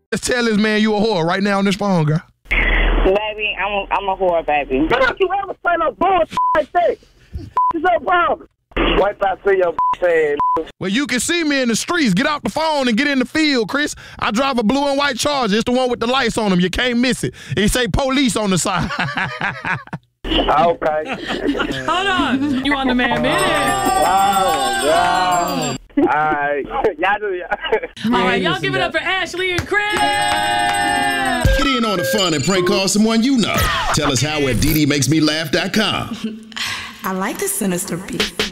Just tell this man you a whore right now on this phone, girl. Baby, I'm a whore, baby. Don't you ever say no bullshit like that? What's your problem? Wipe out to your head. Well, you can see me in the streets. Get out the phone and get in the field, Chris. I drive a blue and white Charger. It's the one with the lights on them. You can't miss it. It say police on the side. Okay. Hold on. You on the man minute. Wow. All right. Y'all do y'all. All right, y'all give it up for Ashley and Chris. Get in on the fun and prank call someone you know. Tell us how at DDMakesMeLaugh.com. I like the sinister beat.